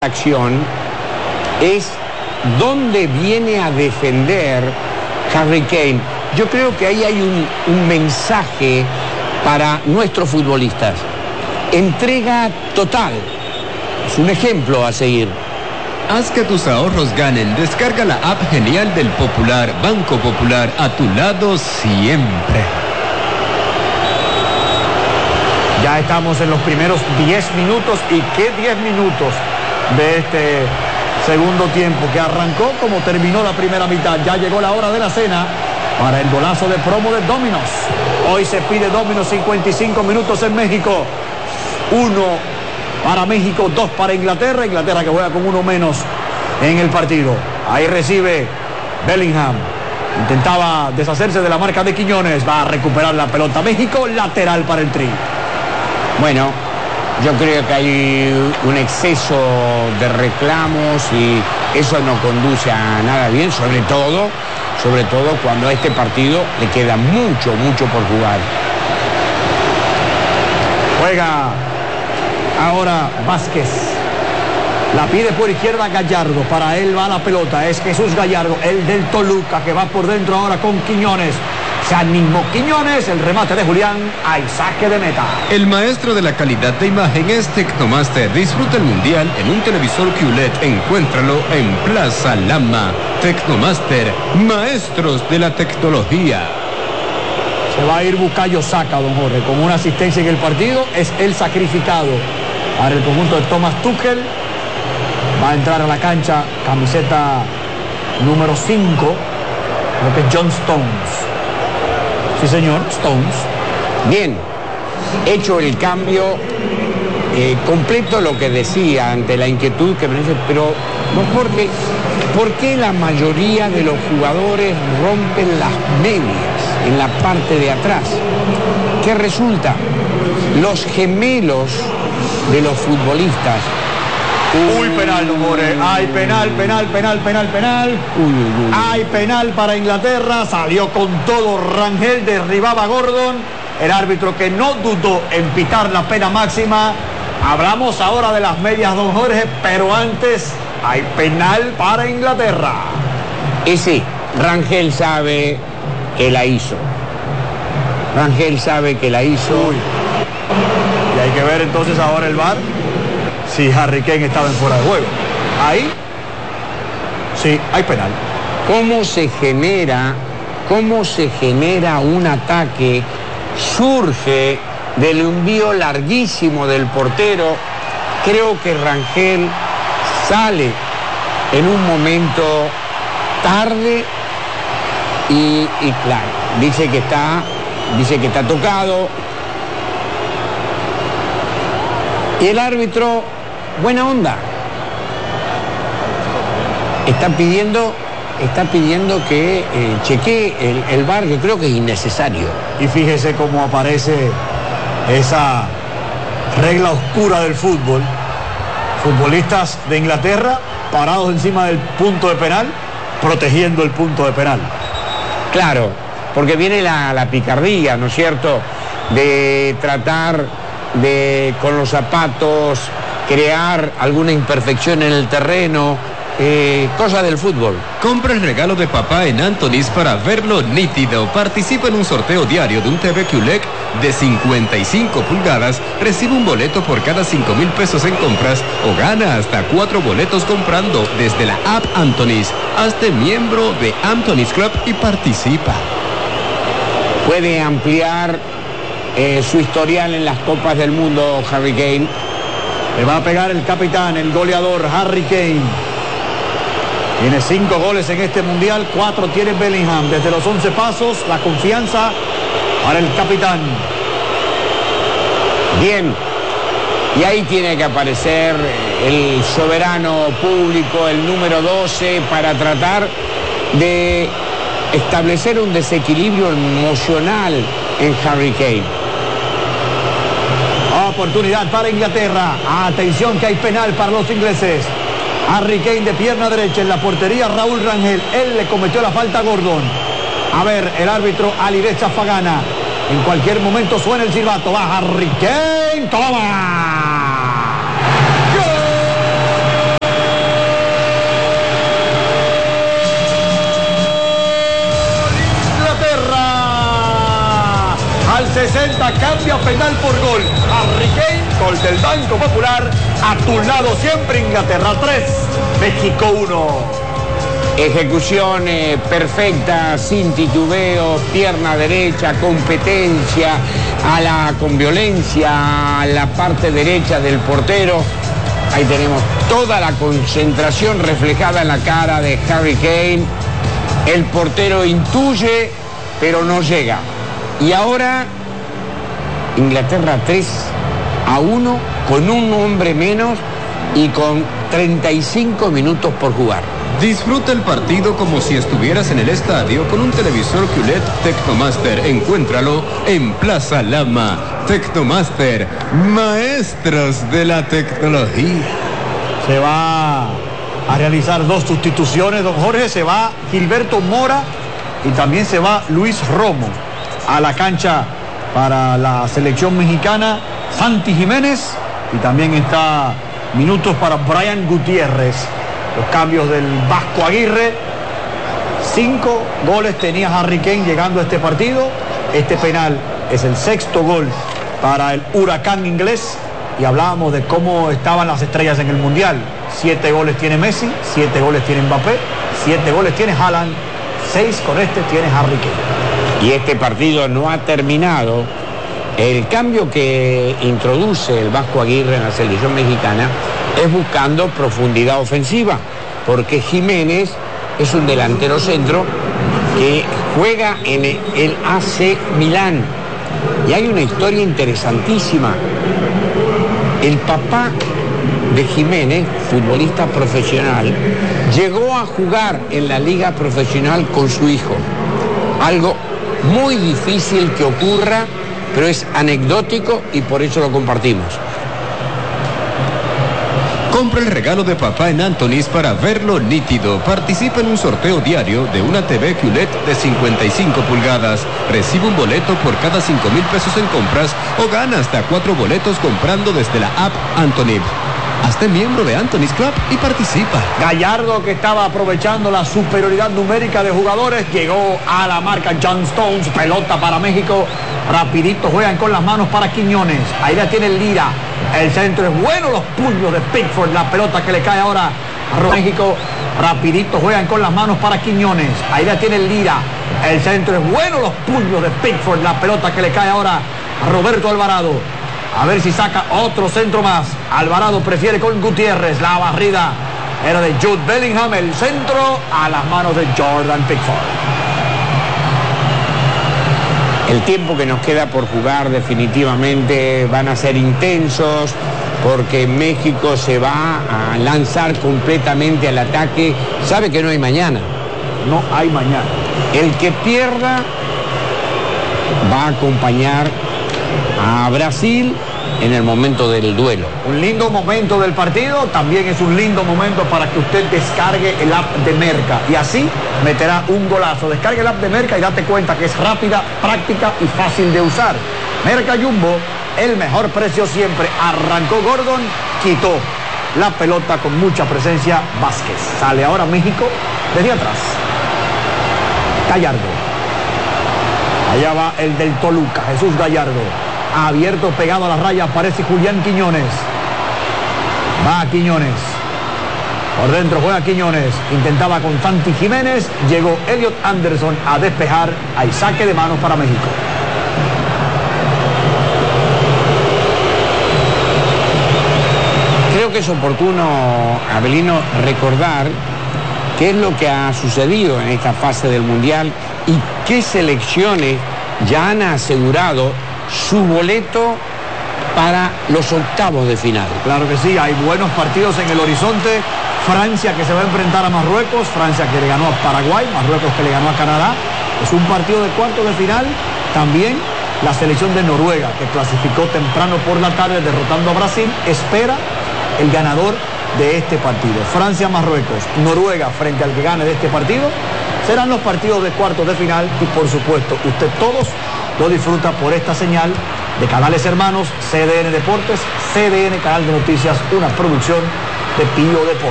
acción es dónde viene a defender Harry Kane. Yo creo que ahí hay un mensaje para nuestros futbolistas. Entrega total. Es un ejemplo a seguir. Haz que tus ahorros ganen. Descarga la app genial del Popular, Banco Popular, a tu lado siempre. Ya estamos en los primeros 10 minutos. ¿Y qué 10 minutos de este segundo tiempo? Que arrancó como terminó la primera mitad. Ya llegó la hora de la cena para el golazo de promo de Domino's. Hoy se pide Domino's 55 minutos en México. 1 para México, 2 para Inglaterra. Inglaterra que juega con 1 menos en el partido. Ahí recibe Bellingham. Intentaba deshacerse de la marca de Quiñones. Va a recuperar la pelota México. Lateral para el Tri. Bueno, yo creo que hay un exceso de reclamos y eso no conduce a nada bien, sobre todo cuando a este partido le queda mucho por jugar. Juega ahora Vázquez. La pide por izquierda Gallardo. Para él va la pelota. Es Jesús Gallardo, el del Toluca, que va por dentro ahora con Quiñones. Se animó Quiñones, el remate de Julián, hay saque de meta. El maestro de la calidad de imagen es Tecnomaster. Disfruta el mundial en un televisor QLED. Encuéntralo en Plaza Lama. Tecnomaster, maestros de la tecnología. Se va a ir Bukayo Saka, don Jorge, con una asistencia en el partido. Es el sacrificado para el conjunto de Thomas Tuchel. Va a entrar a la cancha, camiseta número 5, creo que es John Stones. Sí, señor, Stones. Bien, hecho el cambio, completo lo que decía ante la inquietud que me dice, pero, don Jorge, ¿por qué la mayoría de los jugadores rompen las medias en la parte de atrás? ¿Qué resulta? Los gemelos de los futbolistas. Uy, penal, don Jorge. Hay penal. Hay penal para Inglaterra. Salió con todo Rangel, derribaba a Gordon. El árbitro que no dudó en pitar la pena máxima. Hablamos ahora de las medias, don Jorge, pero antes hay penal para Inglaterra. Y sí, Rangel sabe que la hizo. Uy. Y hay que ver entonces ahora el VAR. Si Harry Kane estaba en fuera de juego. Ahí, sí, hay penal. ¿Cómo se genera un ataque? Surge del envío larguísimo del portero. Creo que Rangel sale en un momento tarde y claro, dice que está tocado. Y el árbitro, buena onda, está pidiendo que chequee el VAR, que creo que es innecesario. Y fíjese cómo aparece esa regla oscura del fútbol. Futbolistas de Inglaterra parados encima del punto de penal, protegiendo el punto de penal. Claro, porque viene la picardía, ¿no es cierto?, de tratar de, con los zapatos, crear alguna imperfección en el terreno, cosas del fútbol. Compra el regalo de papá en Anthony's para verlo nítido. Participa en un sorteo diario de un TV QLED de 55 pulgadas. Recibe un boleto por cada 5,000 pesos en compras o gana hasta 4 boletos comprando desde la app Anthony's. Hazte miembro de Anthony's Club y participa. Puede ampliar su historial en las Copas del Mundo, Harry Kane. Le va a pegar el capitán, el goleador Harry Kane. Tiene 5 goles en este mundial, 4 tiene Bellingham. Desde los 11 pasos, la confianza para el capitán. Bien, y ahí tiene que aparecer el soberano público, el número 12, para tratar de establecer un desequilibrio emocional en Harry Kane. Oportunidad para Inglaterra. Atención que hay penal para los ingleses. Harry Kane de pierna derecha en la portería, Raúl Rangel. Él le cometió la falta a Gordon. A ver, el árbitro Alireza Chafagana. En cualquier momento suena el silbato. Va Harry Kane. ¡Toma! 60 cambia penal por gol. Harry Kane, gol del Banco Popular. A tu lado siempre, Inglaterra 3, México 1. Ejecución perfecta, sin titubeo, pierna derecha, competencia, con violencia a la parte derecha del portero. Ahí tenemos toda la concentración reflejada en la cara de Harry Kane. El portero intuye, pero no llega. Y ahora Inglaterra 3-1 con un hombre menos y con 35 minutos por jugar. Disfruta el partido como si estuvieras en el estadio con un televisor QLED Tecnomaster. Encuéntralo en Plaza Lama. Tecnomaster, maestros de la tecnología. Se va a realizar 2 sustituciones, don Jorge. Se va Gilberto Mora y también se va Luis Romo a la cancha para la selección mexicana. Santi Jiménez y también está minutos para Brian Gutiérrez. Los cambios del Vasco Aguirre. 5 goles tenía Harry Kane llegando a este partido. Este penal es el 6º gol para el Huracán inglés. Y hablábamos de cómo estaban las estrellas en el Mundial. 7 goles tiene Messi, 7 goles tiene Mbappé, 7 goles tiene Haaland, 6 con este tiene Harry Kane. Y este partido no ha terminado. El cambio que introduce el Vasco Aguirre en la selección mexicana es buscando profundidad ofensiva, porque Jiménez es un delantero centro que juega en el AC Milán. Y hay una historia interesantísima. El papá de Jiménez, futbolista profesional, llegó a jugar en la liga profesional con su hijo. Algo muy difícil que ocurra, pero es anecdótico y por eso lo compartimos. Compra el regalo de papá en Anthony's para verlo nítido. Participa en un sorteo diario de una TV QLED de 55 pulgadas. Recibe un boleto por cada 5,000 pesos en compras o gana hasta 4 boletos comprando desde la app Anthony. Hazte miembro de Anthony's Club y participa. Gallardo, que estaba aprovechando la superioridad numérica de jugadores, llegó a la marca John Stones. Pelota para México. Rapidito juegan con las manos para Quiñones. Ahí la tiene Lira. El centro es bueno, los puños de Pickford. La pelota que le cae ahora a México. Rapidito juegan con las manos para Quiñones. Ahí la tiene Lira. El centro es bueno, los puños de Pickford. La pelota que le cae ahora a Roberto Alvarado. A ver si saca otro centro más. Alvarado prefiere con Gutiérrez. La barrida era de Jude Bellingham. El centro a las manos de Jordan Pickford. El tiempo que nos queda por jugar definitivamente van a ser intensos, porque México se va a lanzar completamente al ataque. Sabe que no hay mañana. No hay mañana. El que pierda va a acompañar a Brasil en el momento del duelo. Un lindo momento del partido, también es un lindo momento para que usted descargue el app de Merca y así meterá un golazo. Descargue el app de Merca y date cuenta que es rápida, práctica y fácil de usar. Merca Jumbo, el mejor precio siempre. Arrancó Gordon, quitó la pelota con mucha presencia Vázquez. Sale ahora México desde atrás. Gallardo. Allá va el del Toluca, Jesús Gallardo. Abierto, pegado a la raya, aparece Julián Quiñones. Va Quiñones. Por dentro juega Quiñones. Intentaba con Santi Jiménez. Llegó Elliot Anderson a despejar. Hay saque de manos para México. Creo que es oportuno, Abelino, recordar qué es lo que ha sucedido en esta fase del Mundial y qué selecciones ya han asegurado su boleto para los octavos de final. Claro que sí, hay buenos partidos en el horizonte. Francia, que se va a enfrentar a Marruecos. Francia, que le ganó a Paraguay. Marruecos, que le ganó a Canadá. Es un partido de cuartos de final. También la selección de Noruega, que clasificó temprano por la tarde derrotando a Brasil, espera el ganador de este partido. Francia-Marruecos, Noruega frente al que gane de este partido, serán los partidos de cuartos de final y por supuesto usted todos lo disfruta por esta señal de canales hermanos, CDN Deportes, CDN Canal de Noticias, una producción de Pío Deportes.